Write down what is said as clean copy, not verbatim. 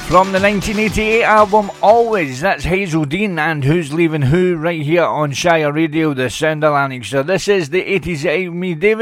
From the 1988 album Always, that's Hazel Dean and Who's Leaving Who right here on Shire Radio, the sound of Lanarkshire. This is the 80s with me, David.